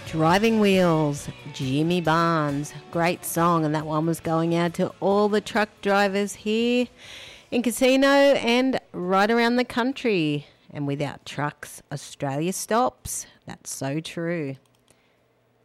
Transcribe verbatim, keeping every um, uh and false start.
Driving Wheels, Jimmy Barnes. Great song, and that one was going out to all the truck drivers here in Casino and right around the country. And without trucks, Australia stops. That's so true.